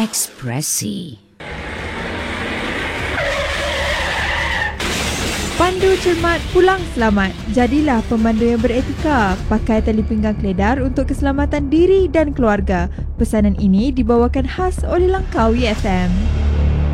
Ekspresi. Pandu cermat, pulang selamat. Jadilah pemandu yang beretika. Pakai tali pinggang keledar untuk keselamatan diri dan keluarga. Pesanan ini dibawakan khas oleh Langkawi FM.